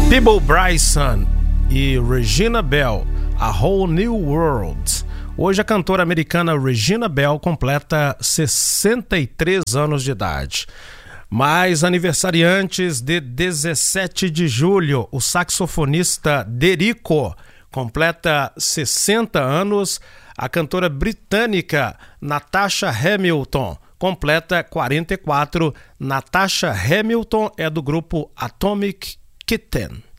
Peabo Bryson e Regina Belle, A Whole New World. Hoje a cantora americana Regina Belle completa 63 anos de idade. Mais aniversariantes de 17 de julho, o saxofonista Derico completa 60 anos. A cantora britânica Natasha Hamilton completa 44. Natasha Hamilton é do grupo Atomic Kitten.